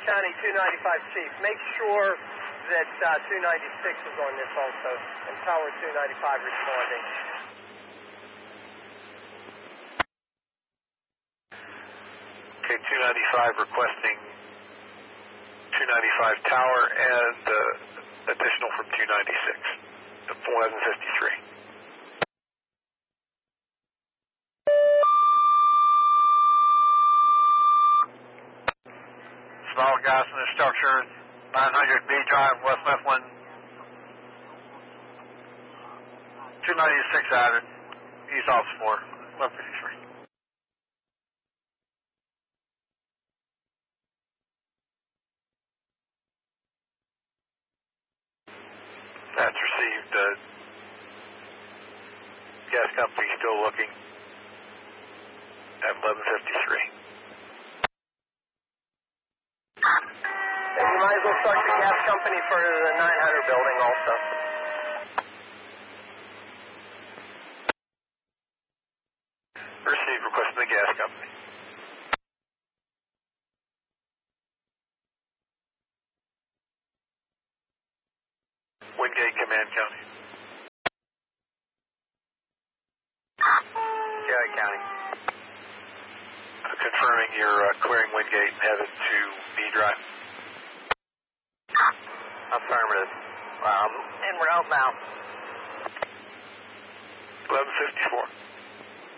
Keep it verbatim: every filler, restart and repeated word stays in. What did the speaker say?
County two ninety-five Chief. Make sure that uh, two ninety-six is on this also, and Tower two ninety-five responding. Okay, two ninety-five requesting two ninety-five Tower and uh, additional from two ninety-six at eleven fifty-three. Small gas in the structure, nine hundred B Drive, West Mifflin. two ninety-six added, east office four, eleven fifty-three. That's received. Uh, gas company still looking at eleven fifty-three. And you might as well start the gas company for the nine hundred building also. Received, requesting the gas company. Wingate, Command County. J I County. Uh, confirming you're uh, clearing Wingate and headed to B Drive. Affirmative. Um, en route now. eleven fifty-four.